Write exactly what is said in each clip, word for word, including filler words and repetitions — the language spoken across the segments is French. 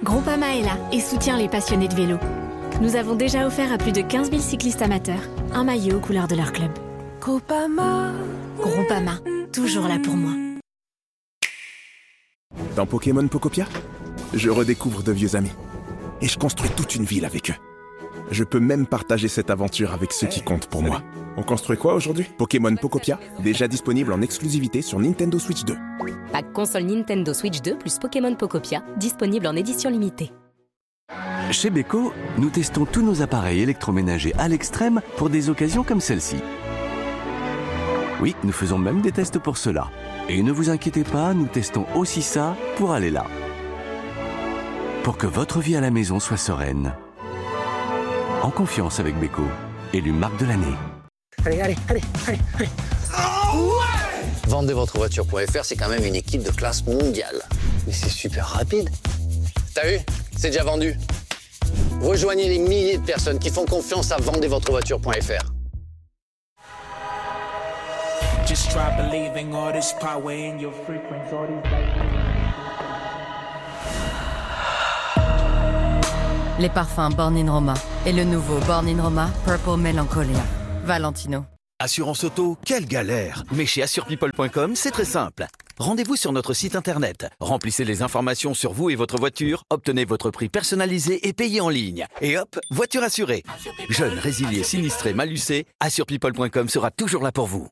Groupama est là et soutient les passionnés de vélo. Nous avons déjà offert à plus de quinze mille cyclistes amateurs un maillot aux couleurs de leur club. Groupama. Groupama, toujours là pour moi. Dans Pokémon Pokopia, je redécouvre de vieux amis. Et je construis toute une ville avec eux. Je peux même partager cette aventure avec ceux qui comptent pour moi. On construit quoi aujourd'hui? Pokémon Pokopia, déjà disponible en exclusivité sur Nintendo Switch deux. Pack console Nintendo Switch deux plus Pokémon Pokopia, disponible en édition limitée. Chez Beko, nous testons tous nos appareils électroménagers à l'extrême pour des occasions comme celle-ci. Oui, nous faisons même des tests pour cela. Et ne vous inquiétez pas, nous testons aussi ça pour aller là. Pour que votre vie à la maison soit sereine. En confiance avec Beko, élu marque de l'année. Allez, allez, allez, allez, allez. Oh ouais, vendez votre voiture point F R, c'est quand même une équipe de classe mondiale. Mais c'est super rapide. T'as vu? C'est déjà vendu. Rejoignez les milliers de personnes qui font confiance à vendez votre voiture point F R. Just try believing all this power in your frequency, all these Les parfums Born in Roma et le nouveau Born in Roma Purple Melancholia. Valentino. Assurance auto, quelle galère! Mais chez assure people point com, c'est très simple. Rendez-vous sur notre site internet, remplissez les informations sur vous et votre voiture, obtenez votre prix personnalisé et payez en ligne. Et hop, voiture assurée. Jeune, résilié, sinistré, malucé, assure people point com sera toujours là pour vous.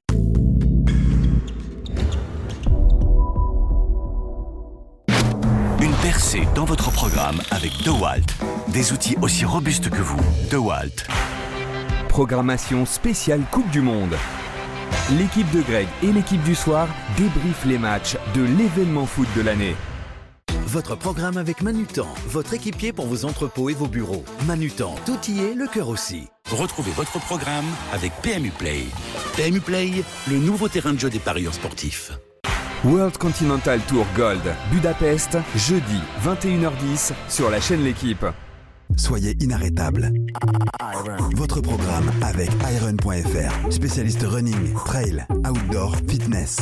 Une percée dans votre programme avec DeWalt. Des outils aussi robustes que vous. DeWalt. Programmation spéciale Coupe du Monde. L'équipe de Greg et l'équipe du soir débriefent les matchs de l'événement foot de l'année. Votre programme avec Manutan, votre équipier pour vos entrepôts et vos bureaux. Manutan, tout y est, le cœur aussi. Retrouvez votre programme avec P M U Play. P M U Play, le nouveau terrain de jeu des parieurs sportifs. World Continental Tour Gold, Budapest, jeudi vingt et une heures dix sur la chaîne L'équipe. Soyez inarrêtable. Votre programme avec iRun point F R, spécialiste running, trail, outdoor, fitness.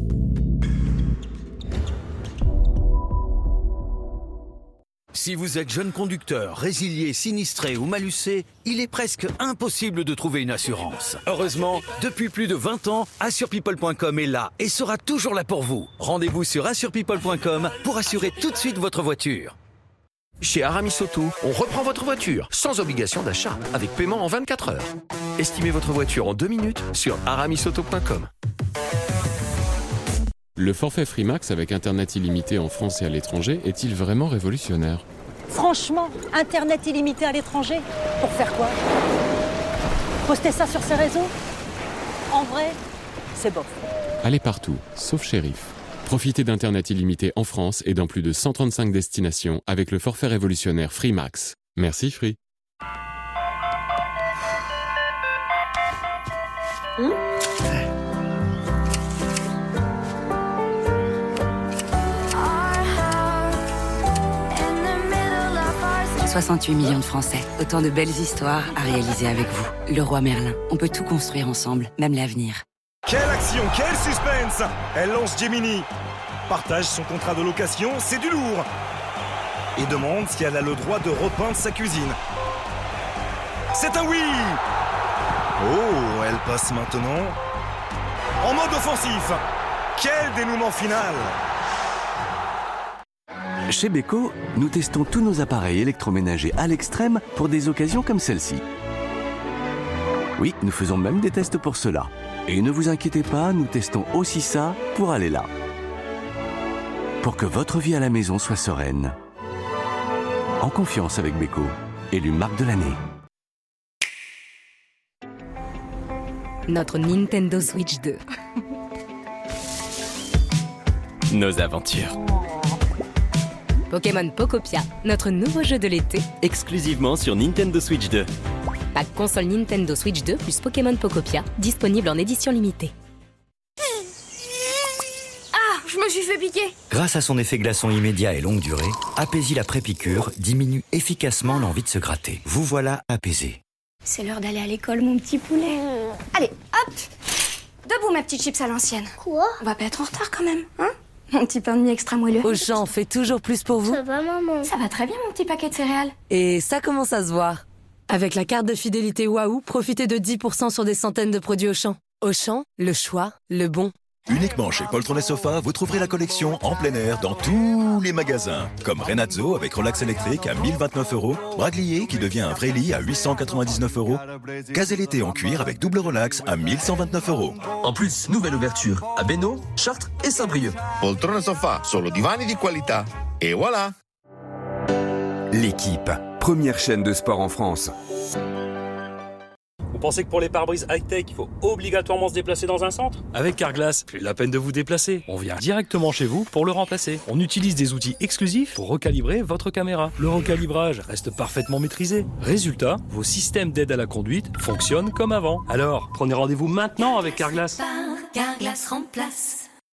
Si vous êtes jeune conducteur, résilié, sinistré ou malucé, il est presque impossible de trouver une assurance. Heureusement, depuis plus de vingt ans, assure people point com est là et sera toujours là pour vous. Rendez-vous sur assure people point com pour assurer tout de suite votre voiture. Chez Aramis Auto, on reprend votre voiture sans obligation d'achat, avec paiement en vingt-quatre heures. Estimez votre voiture en deux minutes sur aramis auto point com. Le forfait Freemax avec Internet illimité en France et à l'étranger est-il vraiment révolutionnaire? Franchement, Internet illimité à l'étranger, pour faire quoi? Poster ça sur ses réseaux? En vrai, c'est bof. Allez partout, sauf shérif. Profitez d'Internet illimité en France et dans plus de cent trente-cinq destinations avec le forfait révolutionnaire Freemax. Merci Free. Mmh. soixante-huit millions de Français, autant de belles histoires à réaliser avec vous. Le Roi Merlin, on peut tout construire ensemble, même l'avenir. Quelle action, quel suspense! Elle lance Gemini. Partage son contrat de location, c'est du lourd. Et demande si elle a le droit de repeindre sa cuisine. C'est un oui! Oh, elle passe maintenant en mode offensif. Quel dénouement final! Chez Beko, nous testons tous nos appareils électroménagers à l'extrême pour des occasions comme celle-ci. Oui, nous faisons même des tests pour cela. Et ne vous inquiétez pas, nous testons aussi ça pour aller là. Pour que votre vie à la maison soit sereine. En confiance avec Beko, élu marque de l'année. Notre Nintendo Switch deux. Nos aventures. Pokémon Pokopia, notre nouveau jeu de l'été. Exclusivement sur Nintendo Switch deux. Pack console Nintendo Switch deux plus Pokémon Pokopia, disponible en édition limitée. Ah, je me suis fait piquer. Grâce à son effet glaçon immédiat et longue durée, Apaisie la pré-piqûre diminue efficacement l'envie de se gratter. Vous voilà apaisé. C'est l'heure d'aller à l'école, mon petit poulet. Allez, hop! Debout, ma petite chips à l'ancienne. Quoi? On va pas être en retard quand même, hein? Mon petit pain de mie extra moelleux. Auchan fait toujours plus pour vous. Ça va, maman? Ça va très bien, mon petit paquet de céréales. Et ça commence à se voir. Avec la carte de fidélité Waouh, profitez de dix pour cent sur des centaines de produits Auchan. Auchan, le choix, le bon. Uniquement chez Poltron et Sofa, vous trouverez la collection en plein air dans tous les magasins. Comme Renazzo avec relax électrique à mille vingt-neuf euros, Braglier qui devient un vrai lit à huit cent quatre-vingt-dix-neuf euros, Gazelle-été en cuir avec double relax à mille cent vingt-neuf euros. En plus, nouvelle ouverture à Bénaud, Chartres et Saint-Brieuc. Poltron e Sofa, solo divani di qualità. Et voilà. L'équipe, première chaîne de sport en France. Vous pensez que pour les pare-brises high-tech, il faut obligatoirement se déplacer dans un centre? Avec Carglass, plus la peine de vous déplacer. On vient directement chez vous pour le remplacer. On utilise des outils exclusifs pour recalibrer votre caméra. Le recalibrage reste parfaitement maîtrisé. Résultat, vos systèmes d'aide à la conduite fonctionnent comme avant. Alors, prenez rendez-vous maintenant avec Carglass. Carglass remplace.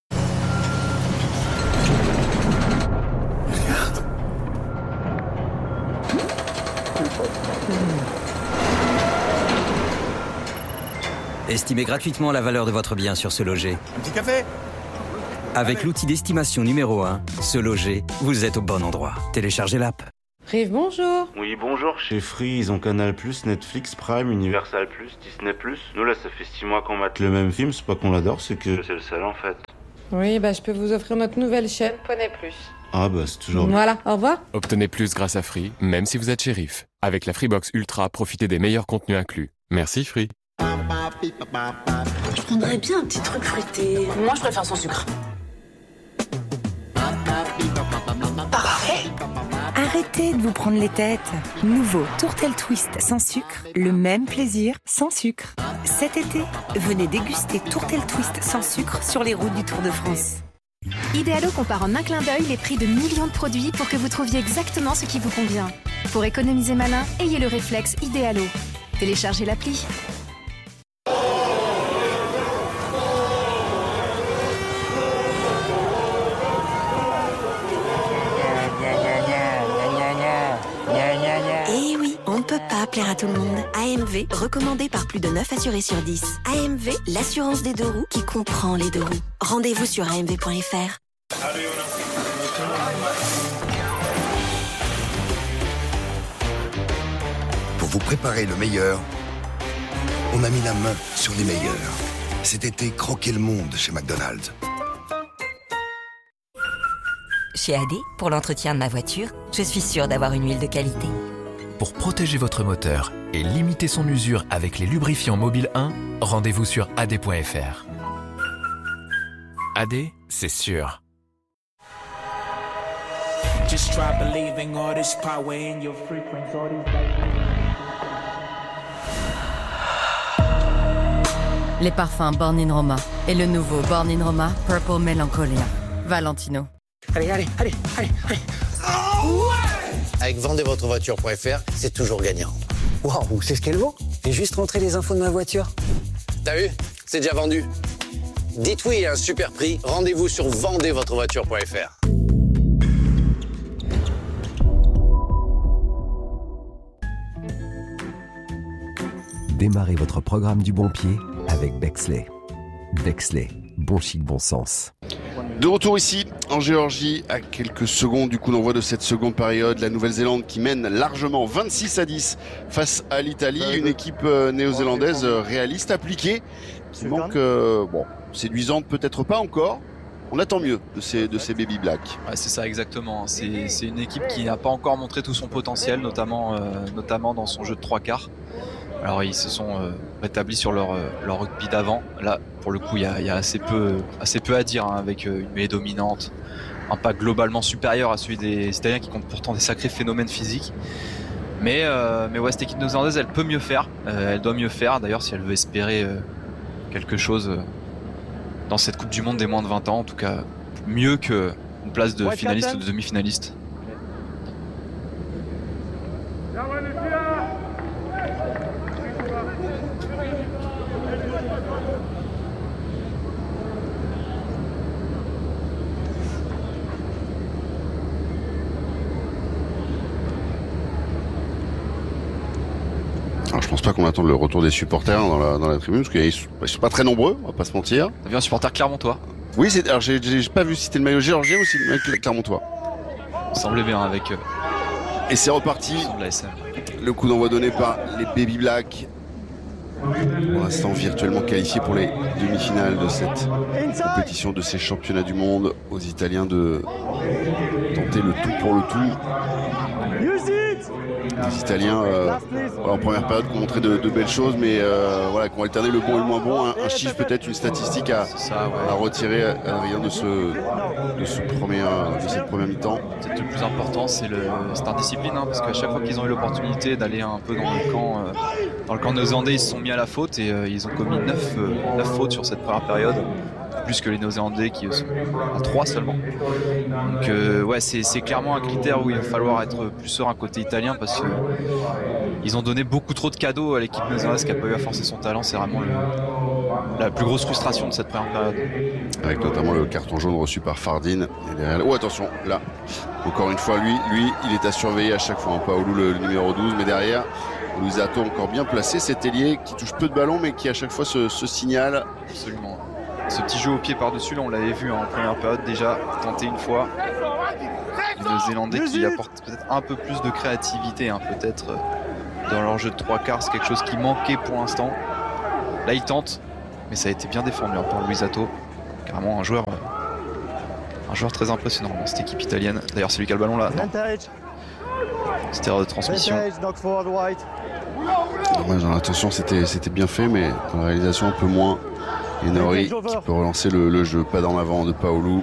Estimez gratuitement la valeur de votre bien sur Se Loger. Un petit café? Avec l'outil d'estimation numéro un, Se Loger, vous êtes au bon endroit. Téléchargez l'app. Rive, bonjour. Oui, bonjour. Chez Free, ils ont Canal+, Netflix, Prime, Universal+, Disney+. Nous, là, ça fait six mois qu'on mate le même film. C'est pas qu'on l'adore, c'est que c'est le seul, en fait. Oui, bah je peux vous offrir notre nouvelle chaîne, Poney Plus. Ah bah, c'est toujours... Voilà, au revoir. Obtenez plus grâce à Free, même si vous êtes shérif. Avec la Freebox Ultra, profitez des meilleurs contenus inclus. Merci Free. Je prendrais bien un petit truc fruité. Moi, je préfère sans sucre. Parfait. Arrêtez de vous prendre les têtes. Nouveau Tourtel Twist sans sucre, le même plaisir sans sucre. Cet été, venez déguster Tourtel Twist sans sucre sur les routes du Tour de France. Idealo compare en un clin d'œil les prix de millions de produits pour que vous trouviez exactement ce qui vous convient. Pour économiser malin, ayez le réflexe Idealo. Téléchargez l'appli. Eh oui, on ne peut pas plaire à tout le monde. A M V, recommandé par plus de neuf assurés sur dix. A M V, l'assurance des deux roues qui comprend les deux roues. Rendez-vous sur A M V point F R. Pour vous préparer le meilleur, on a mis la main sur les meilleurs. Cet été, croquez le monde chez McDonald's. Chez A D, pour l'entretien de ma voiture, je suis sûre d'avoir une huile de qualité. Pour protéger votre moteur et limiter son usure avec les lubrifiants Mobile un, rendez-vous sur A D point F R. A D, c'est sûr. Just try believing all this power in your frequency, all these Les parfums Born in Roma et le nouveau Born in Roma Purple Melancholia. Valentino. Allez, allez, allez, allez, allez. Oh ouais. Avec vendez votre voiture point F R, c'est toujours gagnant. Waouh, c'est ce qu'elle vaut? J'ai juste rentré les infos de ma voiture. T'as vu? C'est déjà vendu. Dites oui à un super prix, rendez-vous sur vendez votre voiture point F R. Démarrez votre programme du bon pied avec Bexley. Bexley, bon chic, bon sens. De retour ici, en Géorgie, à quelques secondes du coup d'envoi de cette seconde période. La Nouvelle-Zélande qui mène largement vingt-six à dix face à l'Italie. Une équipe néo-zélandaise réaliste, appliquée, qui manque, euh, bon, séduisante peut-être pas encore. On attend mieux de ces, de ces Baby Black. Ouais, c'est ça exactement. C'est, c'est une équipe qui n'a pas encore montré tout son potentiel, notamment, euh, notamment dans son jeu de trois quarts. Alors ils se sont euh, rétablis sur leur, euh, leur rugby d'avant. Là, pour le coup, il y a, y a assez, peu, assez peu à dire, hein, avec euh, une mêlée dominante, un pas globalement supérieur à celui des Italiens qui comptent pourtant des sacrés phénomènes physiques. Mais, euh, mais ouais, cette équipe néo-zélandaise, elle peut mieux faire. Euh, elle doit mieux faire, d'ailleurs, si elle veut espérer euh, quelque chose euh, dans cette Coupe du Monde des moins de vingt ans. En tout cas, mieux qu'une place de finaliste ou de demi-finaliste. Alors je pense pas qu'on attende le retour des supporters dans la, dans la tribune, parce qu'ils sont pas très nombreux, on va pas se mentir. T'as vu un supporter clermontois? Oui, c'est, alors j'ai, j'ai pas vu si c'était le maillot géorgien ou si le mec clermontois. Il semblait bien avec. Euh, Et c'est reparti. Le coup d'envoi donné par les Baby Black. Pour l'instant virtuellement qualifié pour les demi-finales de cette compétition, de ces championnats du monde, aux Italiens de tenter le tout pour le tout. Les Italiens euh, en première période qui ont montré de, de belles choses, mais euh, voilà, qui ont alterné le bon et le moins bon. Un, un chiffre peut-être, une statistique à, ça, ouais. à retirer, Adrien, de, ce, de, ce premier, de cette première mi-temps. Peut-être le plus important, c'est le c'est indiscipline, hein, parce qu'à chaque fois qu'ils ont eu l'opportunité d'aller un peu dans le camp, euh, dans le camp néo-zélandais, ils se sont mis à la faute et euh, ils ont commis neuf fautes sur cette première période. Plus que les Néo-Zélandais qui sont à trois seulement. Donc euh, ouais, c'est, c'est clairement un critère où il va falloir être plus serein côté italien parce que ils ont donné beaucoup trop de cadeaux à l'équipe néo-zélandaise qui n'a pas eu à forcer son talent. C'est vraiment le, la plus grosse frustration de cette première période. Avec notamment le carton jaune reçu par Fardine. Et derrière... Oh attention, là, encore une fois, lui, lui, il est à surveiller à chaque fois. Hein. Paolo, le, le numéro douze, mais derrière, Luisato encore bien placé, cet ailier qui touche peu de ballons mais qui à chaque fois se, se signale. Absolument. Ce petit jeu au pied par-dessus, là on l'avait vu en première période déjà, tenté une fois. Les Néo-Zélandais qui apportent peut-être un peu plus de créativité, hein, peut-être dans leur jeu de trois quarts, c'est quelque chose qui manquait pour l'instant. Là ils tentent, mais ça a été bien défendu hein, par Luisato. Carrément un joueur, euh, un joueur très impressionnant dans cette équipe italienne. D'ailleurs c'est lui qui a le ballon là. Petite erreur de transmission. Dommage, dans l'attention c'était, c'était bien fait, mais dans la réalisation un peu moins. Et Nori qui peut relancer le, le jeu, pas dans l'avant de Paolo.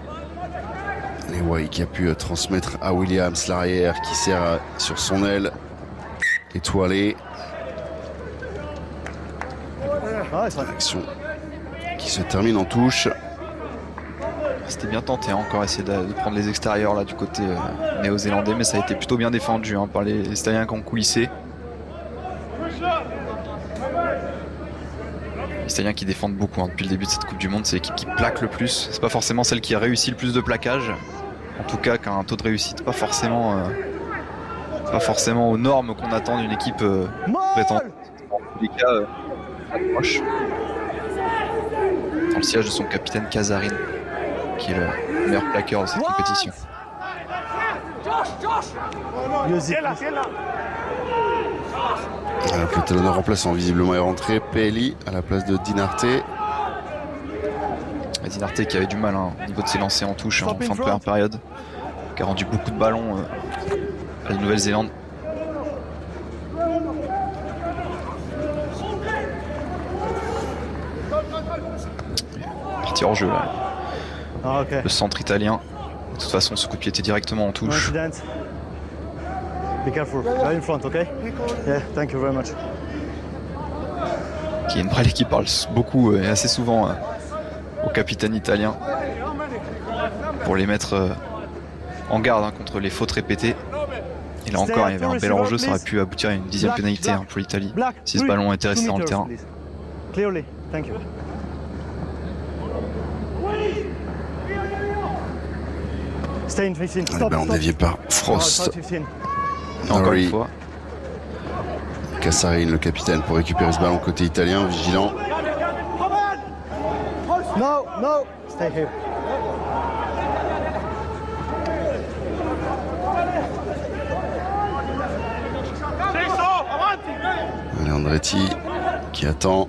Lewai qui a pu transmettre à Williams l'arrière qui sert à, sur son aile étoilée. Action qui se termine en touche. C'était bien tenté, hein, encore essayer de, de prendre les extérieurs là du côté euh, néo-zélandais, mais ça a été plutôt bien défendu hein, par les, les Italiens qui ont coulissé. Les Italiens qui défendent beaucoup hein, depuis le début de cette Coupe du Monde, c'est l'équipe qui plaque le plus. C'est pas forcément celle qui a réussi le plus de plaquage. En tout cas, qui a un taux de réussite pas forcément, euh, pas forcément aux normes qu'on attend d'une équipe euh, prétendante. En tous les cas, euh, proche. Dans le siège de son capitaine Casarin, qui est le meilleur plaqueur de cette compétition. Alors que le talonneur remplaçant visiblement est rentré. Pelli à la place de Dinarte. Dinarte qui avait du mal hein, au niveau de ses lancers en touche hein, en fin de première période, qui a rendu beaucoup de ballons euh, à la Nouvelle-Zélande. Parti hors jeu là. Ah, okay. Le centre italien. De toute façon, ce coup de pied était directement en touche. Be careful, right in front, okay? Yeah, thank you very much. Qui est une brêle qui parle beaucoup et assez souvent euh, au capitaine italien pour les mettre euh, en garde hein, contre les fautes répétées. Et là encore, il y avait un bel enjeu, ça aurait pu aboutir à une dixième pénalité hein, pour l'Italie si ce ballon était resté dans le terrain. Clearly, thank you. Le ballon dévié par Frost. Encore une fois. Casarin, le capitaine, pour récupérer ce ballon côté italien, vigilant. No, no, stay here. Allez, Andretti qui attend.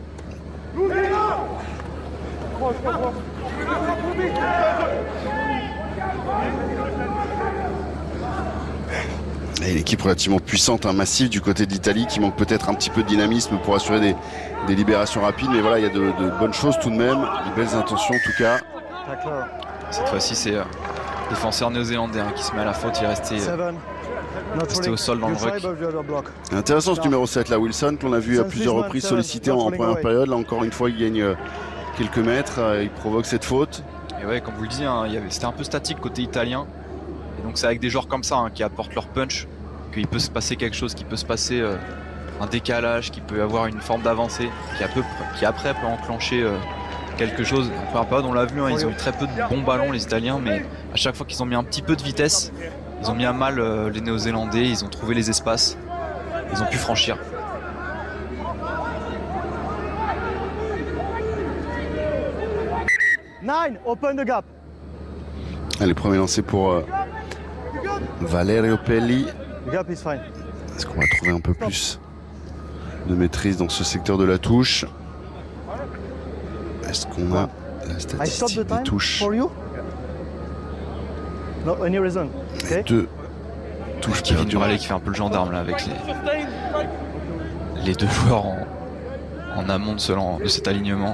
Et une équipe relativement puissante, hein, massive du côté de l'Italie qui manque peut-être un petit peu de dynamisme pour assurer des, des libérations rapides. Mais voilà, il y a de, de bonnes choses tout de même, de belles intentions en tout cas. Cette fois-ci, c'est euh, le défenseur néo-zélandais hein, qui se met à la faute. Il est resté, euh, resté au sol dans le ruck. Intéressant ce numéro sept là, Wilson, que l'on a vu à plusieurs reprises sollicité en, en première période. Là encore une fois, il gagne euh, quelques mètres, euh, il provoque cette faute. Et ouais, comme vous le disiez, hein, c'était un peu statique côté italien. Et donc c'est avec des joueurs comme ça hein, qui apportent leur punch qu'il peut se passer quelque chose, qu'il peut se passer euh, un décalage, qu'il peut avoir une forme d'avancée qui, peu, qui après peut enclencher euh, quelque chose. En première période on l'a vu, hein, ils ont eu très peu de bons ballons les Italiens, mais à chaque fois qu'ils ont mis un petit peu de vitesse, ils ont mis à mal euh, les Néo-Zélandais, ils ont trouvé les espaces, ils ont pu franchir. Nine, open the gap. Allez, premier lancé pour euh, Valerio Pelli. The gap is fine. Est-ce qu'on va trouver un peu plus de maîtrise dans ce secteur de la touche? Est-ce qu'on a la statistique des touches? No, any reason. Okay. Deux touches Kevin Duralé qui fait un peu le gendarme là avec les, les deux joueurs en, en amont de, ce, de cet alignement.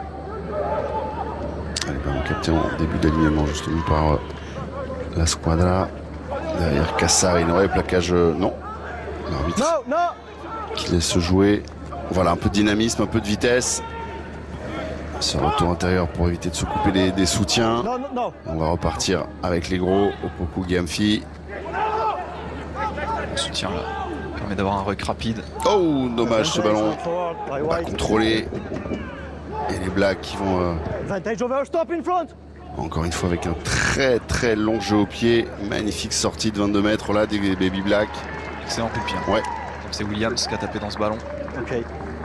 Allez, ballon capté en début d'alignement justement par euh, la squadra. Derrière Cassar, il aurait plaquage. Euh, non. L'arbitre no, no. qui laisse jouer. Voilà, un peu de dynamisme, un peu de vitesse. Ce retour intérieur pour éviter de se couper des, des soutiens. No, no, no. On va repartir avec les gros. Opoku Gyamfi. Le soutien là permet d'avoir un ruck rapide. Oh, dommage ce ballon. Pas contrôlé. Et les Blacks qui vont. Euh... Encore une fois avec un très très long jeu au pied. Magnifique sortie de vingt-deux mètres là des Baby Black. Excellent coup de pied. Ouais. C'est Williams qui a tapé dans ce ballon. Okay.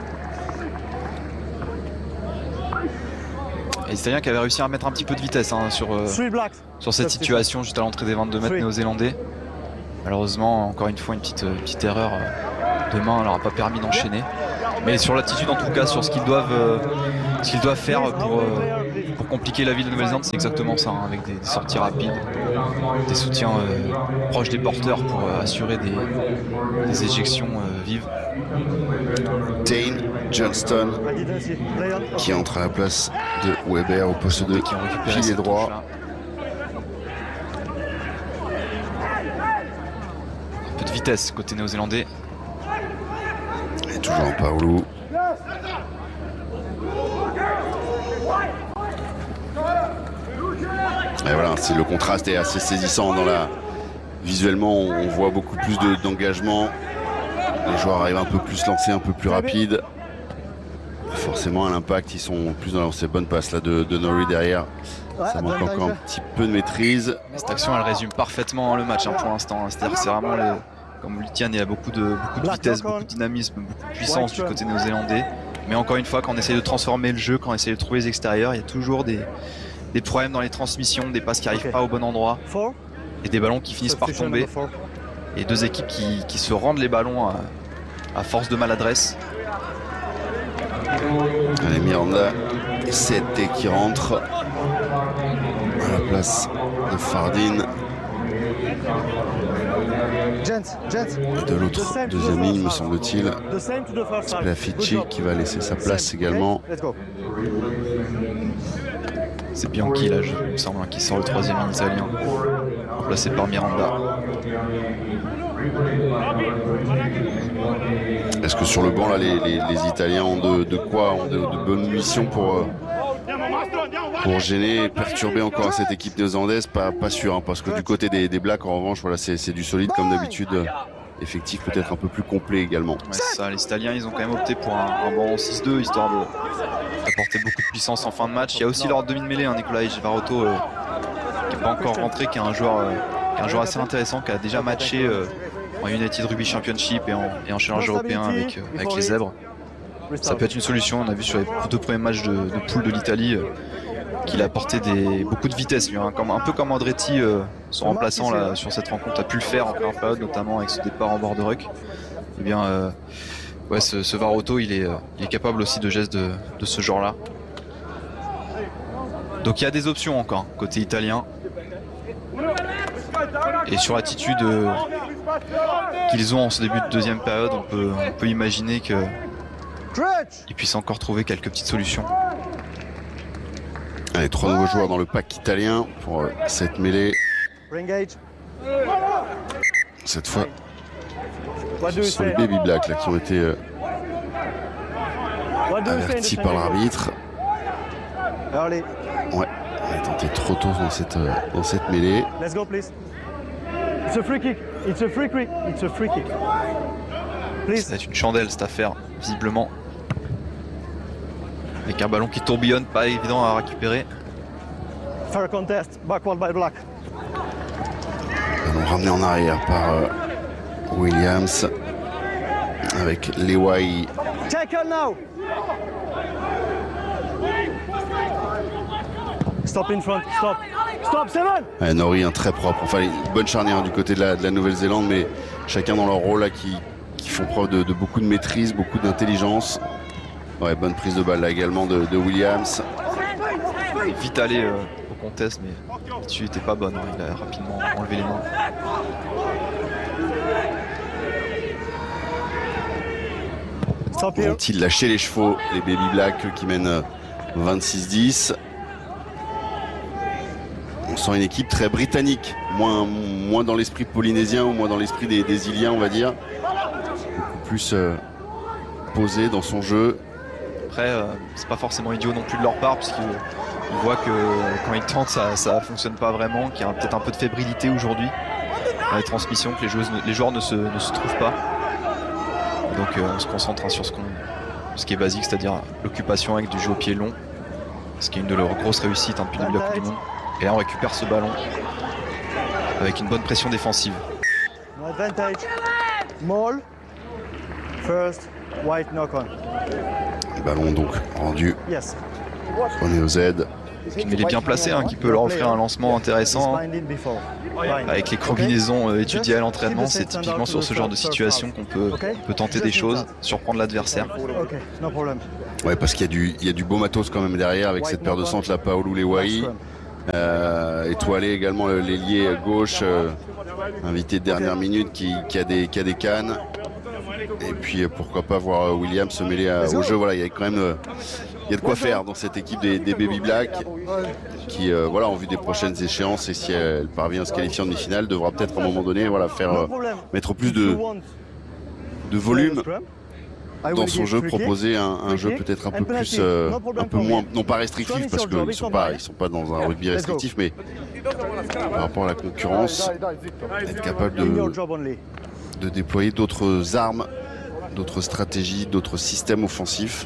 Et les Italiens qui avaient réussi à mettre un petit peu de vitesse hein, sur, euh, sur cette situation juste à l'entrée des vingt-deux mètres néo-zélandais. Malheureusement, encore une fois, une petite, euh, petite erreur euh, de main leur a pas permis d'enchaîner. Mais sur l'attitude, en tout cas, sur ce qu'ils doivent, euh, ce qu'ils doivent faire pour, euh, pour compliquer la vie de Nouvelle-Zélande, c'est exactement ça, hein, avec des, des sorties rapides, des soutiens euh, proches des porteurs pour euh, assurer des, des éjections euh, vives. Dane Johnston qui entre à la place de Weber au poste de pilier droit. Un peu de vitesse côté néo-zélandais. Et toujours en Paolo. Et voilà, c'est le contraste est assez saisissant dans la. Visuellement, on voit beaucoup plus d'engagement. Les joueurs arrivent un peu plus lancés, un peu plus rapides. Forcément, à l'impact, ils sont plus dans ces bonnes passes là de, de Norrie derrière. Ça manque encore un petit peu de maîtrise. Cette action, elle résume parfaitement le match hein, pour l'instant. C'est-à-dire c'est vraiment, les, comme vous le dites, il y a beaucoup de, beaucoup de vitesse, beaucoup de dynamisme, beaucoup de puissance du côté néo-zélandais. Mais encore une fois, quand on essaie de transformer le jeu, quand on essaie de trouver les extérieurs, il y a toujours des, des problèmes dans les transmissions, des passes qui n'arrivent pas au bon endroit et des ballons qui finissent par tomber. Et deux équipes qui, qui se rendent les ballons à, à force de maladresse. Allez, Miranda et Sete qui rentre à la place de Fardin. Et de l'autre deuxième ligne, me semble-t-il, Splafici qui va laisser sa place également. C'est Bianchi là, je, il me semble, qui sort le troisième ligne italien, remplacé par Miranda. Est-ce que sur le banc là, les, les, les Italiens ont de, de quoi, ont de, de bonnes munitions pour, euh, pour gêner et perturber encore cette équipe néo-zélandaise? Pas, pas sûr, hein, parce que du côté des, des Blacks, en revanche, voilà, c'est du solide comme d'habitude. Effectif peut-être un peu plus complet également. Ouais, ça, les Italiens, ils ont quand même opté pour un, un banc six deux, histoire d'apporter beaucoup de puissance en fin de match. Il y a aussi leur demi de mêlée, hein, Nicolas Givarotto, euh, qui n'est pas encore rentré, qui est un joueur, euh, qui est un joueur assez intéressant, qui a déjà matché euh, en United Rugby Championship et en, et en challenge européen avec, euh, avec les Zèbres. Ça peut être une solution. On a vu sur les deux premiers matchs de, de poule de l'Italie euh, qu'il a apporté des, beaucoup de vitesse, lui, hein, comme, un peu comme Andretti, euh, son remplaçant là, sur cette rencontre, a pu le faire en première période, notamment avec ce départ en bord de ruck. Eh bien, euh, ouais, ce, ce Varotto, il est, euh, il est capable aussi de gestes de, de ce genre-là. Donc il y a des options encore côté italien. Et sur l'attitude euh, qu'ils ont en ce début de deuxième période, on peut, on peut imaginer qu'ils puissent encore trouver quelques petites solutions. Allez, trois nouveaux joueurs dans le pack italien pour euh, cette mêlée. Cette fois, ce sont les Baby Black là, qui ont été euh, avertis par l'arbitre. Ouais, on a tenté trop tôt dans cette, euh, dans cette mêlée. Let's go, please. It's a free kick. It's a free kick. It's a free kick. C'est une chandelle cette affaire, visiblement. Avec un ballon qui tourbillonne, pas évident à récupérer. Fair contest, backward by Black. Ballon ramené en arrière par euh, Williams avec Lewai. Tackle now. Stop in front, stop. Stop, Seven. Ouais, Norrie, un très propre. Enfin, une bonne charnière du côté de la, de la Nouvelle-Zélande, mais chacun dans leur rôle là qui, qui font preuve de, de beaucoup de maîtrise, beaucoup d'intelligence. Ouais, bonne prise de balle là également de, de Williams. Il est vite allé euh, au contest, mais là-dessus il n'était pas bonne. Hein. Il a rapidement enlevé les mains. Vont-ils lâcher les chevaux, les Baby Black qui mènent vingt-six dix? On sent une équipe très britannique, moins, moins dans l'esprit polynésien ou moins dans l'esprit des, des Iliens, on va dire. Beaucoup plus euh, posé dans son jeu. Après, euh, c'est pas forcément idiot non plus de leur part, puisqu'ils voient que quand ils tentent, ça, ça fonctionne pas vraiment, qu'il y a peut-être un peu de fébrilité aujourd'hui dans les transmissions, que les, joueuses, les joueurs ne se, ne se trouvent pas. Donc euh, on se concentre hein, sur ce, qu'on, ce qui est basique, c'est-à-dire l'occupation avec du jeu au pied long, ce qui est une de leurs grosses réussites hein, depuis le début de la Coupe du Monde. Et là on récupère ce ballon avec une bonne pression défensive. Advantage. Small. First. White knock on. Le ballon donc rendu. Yes. On est au Z. Il est bien placé, hein, qui peut leur offrir un lancement intéressant. Hein. Avec les combinaisons euh, étudiées à l'entraînement, c'est typiquement sur ce genre de situation qu'on peut, on peut tenter des choses, surprendre l'adversaire. Ouais, parce qu'il y a du, il y a du beau matos quand même derrière avec cette paire de centres là, Paolu Lewahi. Euh, étoilé également l'ailier gauche, euh, invité de dernière minute qui, qui, a des, qui a des cannes. Et puis pourquoi pas voir Williams se mêler à, au jeu. Voilà, il y a quand même euh, il y a de quoi faire dans cette équipe des, des Baby Black qui, euh, voilà, en vue des prochaines échéances, et si elle parvient à se qualifier en demi-finale, devra peut-être à un moment donné, voilà, faire euh, mettre plus de, de volume dans son jeu, proposer un, un jeu peut-être un peu plus, euh, un peu moins, non pas restrictif parce qu'ils ne sont pas, ils sont pas dans un rugby restrictif, mais par rapport à la concurrence, être capable de, de déployer d'autres armes, d'autres stratégies, d'autres systèmes offensifs.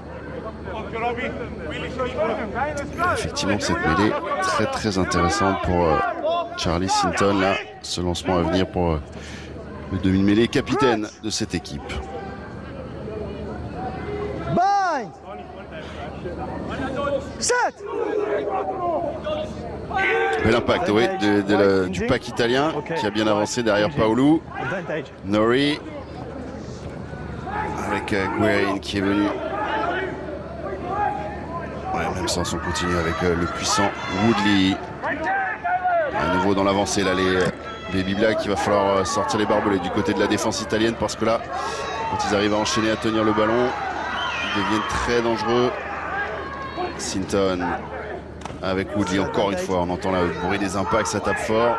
Et effectivement, cette mêlée très très intéressante pour euh, Charlie Sinton, là, ce lancement à venir pour euh, le demi-mêlée capitaine de cette équipe. Bind. Set. Bel impact, oui, de, de la, du pack italien qui a bien avancé derrière Paolu. Norrie avec euh, Guerin qui est venu. Ouais, même sens, on continue avec euh, le puissant Woodley. À nouveau dans l'avancée, là, les Baby Black, il va falloir euh, sortir les barbelés du côté de la défense italienne parce que là, quand ils arrivent à enchaîner, à tenir le ballon, ils deviennent très dangereux. Sinton avec Woodley, encore une fois, on entend le bruit des impacts, ça tape fort.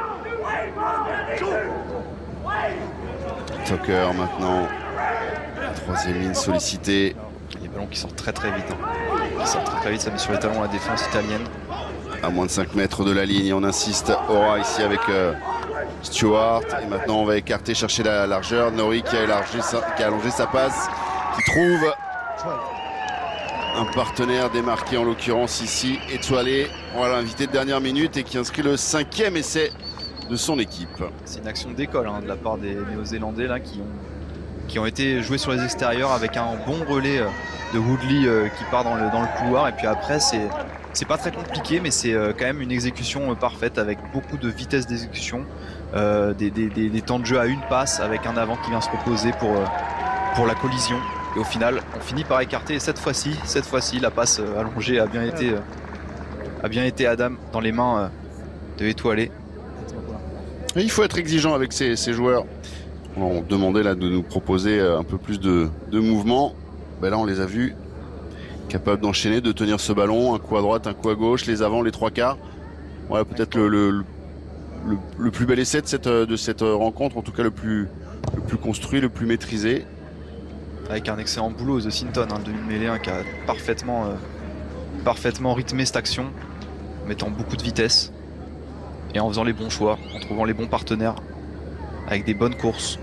Tucker maintenant, la troisième ligne sollicitée. Les ballons qui sortent très très vite. Hein. Qui sortent très très vite, ça met sur les talons la défense italienne. À moins de cinq mètres de la ligne, on insiste. Aura ici avec euh, Stewart. Et maintenant on va écarter, chercher la largeur. Norrie qui a, élargi sa, qui a allongé sa passe, qui trouve un partenaire démarqué en l'occurrence ici, étoilé. Voilà, invité de dernière minute et qui inscrit le cinquième essai de son équipe. C'est une action d'école hein, de la part des Néo-Zélandais là, qui, ont, qui ont été joués sur les extérieurs avec un bon relais euh, de Woodley euh, qui part dans le, dans le couloir. Et puis après, c'est c'est pas très compliqué, mais c'est euh, quand même une exécution euh, parfaite avec beaucoup de vitesse d'exécution, euh, des, des, des, des temps de jeu à une passe avec un avant qui vient se reposer pour, euh, pour la collision. Et au final, on finit par écarter. Et cette fois-ci, cette fois-ci, la passe euh, allongée a bien été, euh, a bien été Adam dans les mains euh, de Étoilé. Et il faut être exigeant avec ces, ces joueurs. On demandait là de nous proposer un peu plus de, de mouvement. Ben là, on les a vus capables d'enchaîner, de tenir ce ballon, un coup à droite, un coup à gauche, les avants, les trois quarts. Voilà peut-être le, le, le, le plus bel essai de cette, de cette rencontre, en tout cas le plus, le plus construit, le plus maîtrisé. Avec un excellent boulot de Sinton, un demi-mêlée hein, qui a parfaitement, euh, parfaitement rythmé cette action, en mettant beaucoup de vitesse et en faisant les bons choix, en trouvant les bons partenaires, avec des bonnes courses.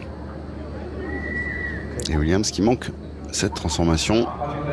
Et Williams qui manque cette transformation.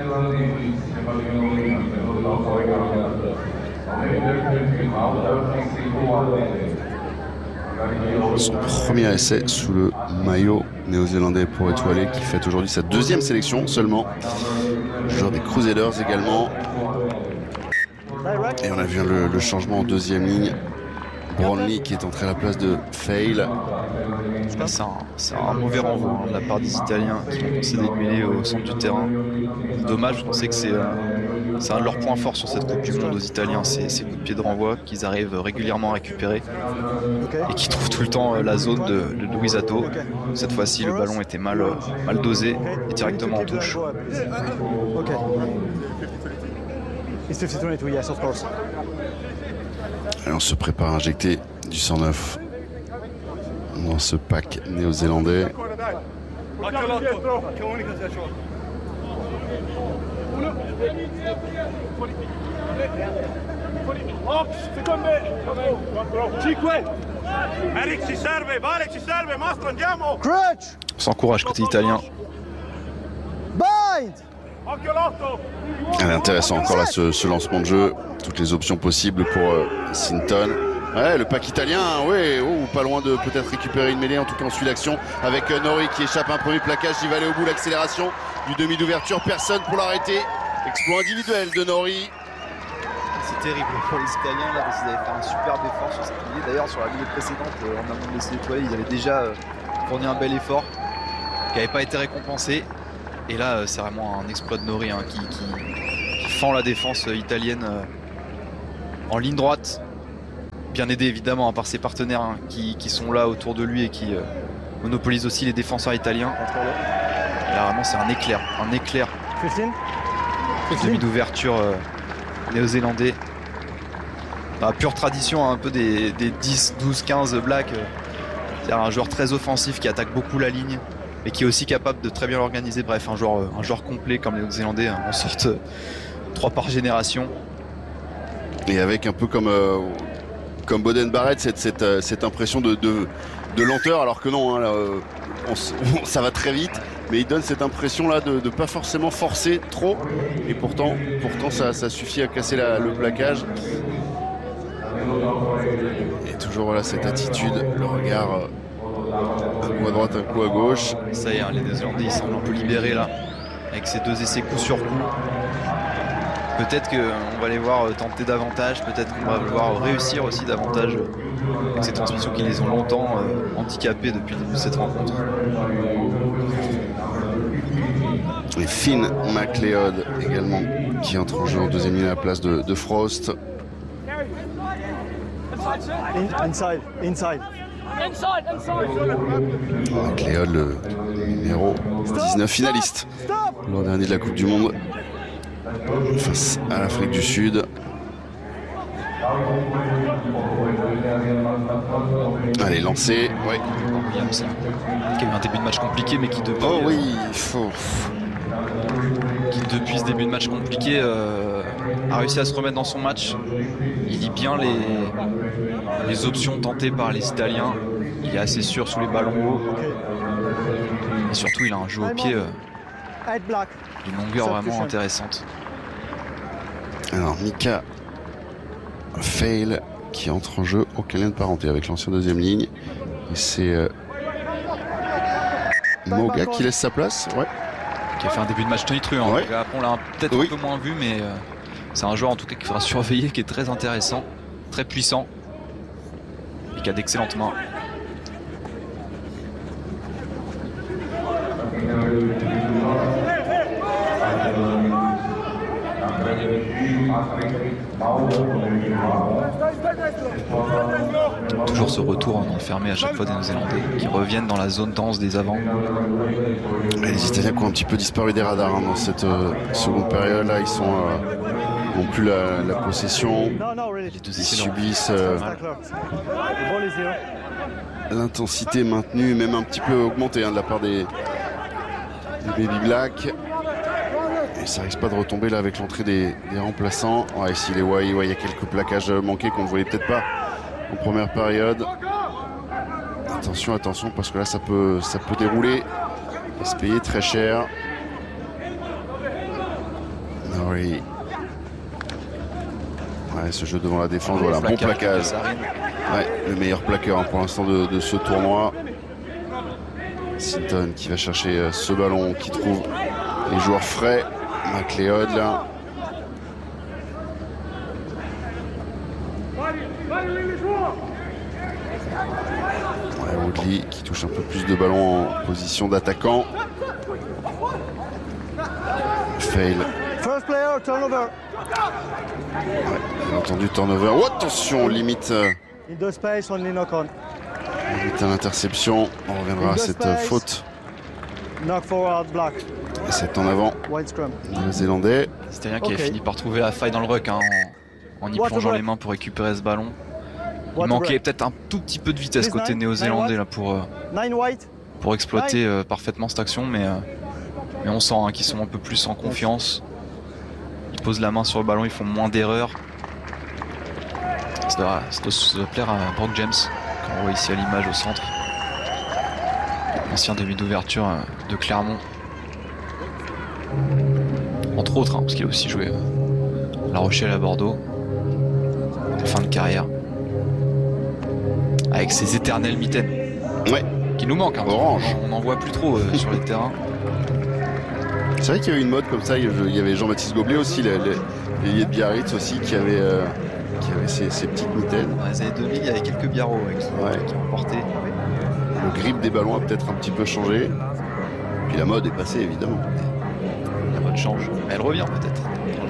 Son premier essai sous le maillot néo-zélandais pour Étoilé qui fait aujourd'hui sa deuxième sélection seulement. Le joueur des Crusaders également. Et on a vu le, le changement en deuxième ligne. Brownlee qui est entré à la place de Fail. C'est un, un mauvais renvoi hein, de la part des Italiens qui ont concédé une mêlée au centre du terrain. Dommage, on sait que c'est euh, un de leurs points forts sur cette Coupe du Monde aux Italiens, c'est ces coups de pied de renvoi qu'ils arrivent régulièrement à récupérer et qui trouvent tout le temps euh, la zone de, de Luisato. Cette fois-ci, le ballon était mal, euh, mal dosé et directement en touche. Et on se prépare à injecter du cent neuf dans ce pack néo-zélandais. On s'encourage côté italien. Elle est intéressant encore là ce, ce lancement de jeu, toutes les options possibles pour euh, Sinton. Ouais, le pack italien, ouais, oh, pas loin de peut-être récupérer une mêlée, en tout cas on suit l'action avec euh, Norrie qui échappe à un premier plaquage, il va aller au bout, l'accélération du demi d'ouverture, personne pour l'arrêter. Exploit individuel de Norrie. C'est terrible pour les Italiens là, parce qu'ils avaient fait un superbe effort sur cette mêlée. D'ailleurs sur la mêlée précédente, euh, en amont de laisser nettoyer, ils avaient déjà euh, fourni un bel effort qui n'avait pas été récompensé. Et là, c'est vraiment un exploit de Norrie hein, qui, qui, qui fend la défense italienne euh, en ligne droite. Bien aidé évidemment hein, par ses partenaires hein, qui, qui sont là autour de lui et qui euh, monopolisent aussi les défenseurs italiens. Et là, vraiment, c'est un éclair. Un éclair. Demi d'ouverture euh, néo-zélandais. Dans la pure tradition hein, un peu des, des dix, douze, quinze Blacks. Euh, C'est-à-dire un joueur très offensif qui attaque beaucoup la ligne. Et qui est aussi capable de très bien l'organiser. Bref, un joueur, un joueur complet comme les Néo-Zélandais, hein, en sorte euh, trois par génération. Et avec un peu comme, euh, comme Boden Barrett, cette, cette, euh, cette impression de, de, de lenteur, alors que non, hein, là, euh, on, on, ça va très vite, mais il donne cette impression-là de ne pas forcément forcer trop. Et pourtant, pourtant ça, ça suffit à casser la, le plaquage. Et toujours voilà, cette attitude, le regard. Euh, Un coup à droite, un coup à gauche. Ça y est, hein, les Néo-Zélandais ils semblent un peu libérés là, avec ces deux essais coup sur coup. Peut-être qu'on va les voir tenter davantage, peut-être qu'on va les voir réussir aussi davantage avec ces transmissions qui les ont longtemps euh, handicapés depuis le début de cette rencontre. Et Finn McLeod également qui entre en jeu en deuxième ligne à la place de, de Frost. In, inside, inside. McLeod, le numéro dix-neuf finaliste l'an dernier de la Coupe du Monde face à l'Afrique du Sud. Allez, lancé, ouais. Williams, qui a eu un début de match compliqué, mais qui depuis, oh oui, il faut... qui depuis ce début de match compliqué euh, a réussi à se remettre dans son match. Il lit bien les, les options tentées par les Italiens. Il est assez sûr sous les ballons hauts. Et surtout, il a un jeu au pied euh, d'une longueur vraiment intéressante. Alors, Mika Fail qui entre en jeu, aucun lien de parenté avec l'ancien deuxième ligne. Et c'est euh, Moga qui laisse sa place. Ouais. Qui a fait un début de match tonitruant. Ouais. Après, on l'a peut-être oui. un peu moins vu, mais euh, c'est un joueur en tout cas qu'il faudra surveiller, qui est très intéressant, très puissant et qui a d'excellentes mains. Toujours ce retour en enfermé à chaque fois des Néo-Zélandais qui reviennent dans la zone dense des avants. Les Italiens qui ont un petit peu disparu des radars hein, dans cette euh, seconde période là, ils sont euh, n'ont plus la, la possession, ils subissent euh, l'intensité maintenue, même un petit peu augmentée hein, de la part des, des Baby Black. Et ça risque pas de retomber là avec l'entrée des, des remplaçants. Ouais, ici les Wai, ouais, il y a quelques plaquages manqués qu'on ne voyait peut-être pas en première période. Attention, attention, parce que là ça peut, ça peut dérouler et se payer très cher. Oui. Ouais, ce jeu devant la défense, voilà, bon plaquage. Ouais, le meilleur plaqueur hein, pour l'instant de, de ce tournoi. Sinton qui va chercher euh, ce ballon, qui trouve les joueurs frais. McLeod là. Audley qui touche un peu plus de ballons en position d'attaquant. Fail. First player, turnover. Ouais, bien entendu, turnover. Oh, attention, limite. Euh, In the space, only knock on. limite à l'interception. On reviendra à cette euh, faute. Knock forward, black. Et c'est en avant. White scrum. Néo-zélandais. C'était rien qui Okay. avait fini par trouver la faille dans le ruck hein, en, en y What plongeant a les mains pour récupérer ce ballon. Il What a manquait break. peut-être un tout petit peu de vitesse Please, côté nine, néo-zélandais nine là pour, euh, Nine white. pour exploiter euh, parfaitement cette action, mais, euh, mais on sent hein, qu'ils sont un peu plus en confiance. Ils posent la main sur le ballon, ils font moins d'erreurs. Ça doit, ça doit se plaire à Brock James, qu'on voit ici à l'image au centre. Ancien demi d'ouverture euh, de Clermont. Entre autres, hein, parce qu'il a aussi joué euh, à La Rochelle à Bordeaux. En fin de carrière. Avec ses éternels mitaines. Ouais. Qui nous manquent. Hein, Orange. On n'en voit plus trop euh, sur les terrains. C'est vrai qu'il y avait une mode comme ça. Il y avait Jean-Baptiste Goblet aussi, l'ailier de Biarritz aussi, qui avait, euh, qui avait ses, ses petites mitaines. Dans les années deux mille, il y avait quelques biarros ouais, qui, Ouais. qui ont porté. Le grip des ballons a peut-être un petit peu changé. Puis la mode est passée, évidemment. La mode change. Mais elle revient peut-être.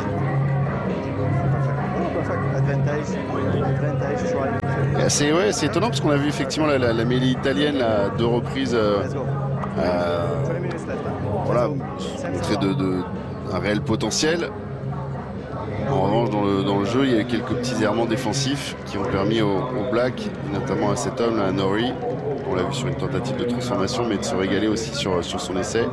Oh, perfect. Advantage. Advantage, try. Et C'est ouais, c'est étonnant parce qu'on a vu effectivement la, la, la mêlée italienne là, à deux reprises. Euh, Let's go. euh, twenty minutes left. voilà, Same montrer score. de, de, un réel potentiel. En revanche, dans le, dans le jeu, il y a eu quelques petits errements défensifs qui ont permis aux au Blacks, notamment à cet homme, là, à Norrie, on l'a vu sur une tentative de transformation, mais de se régaler aussi sur, sur son essai.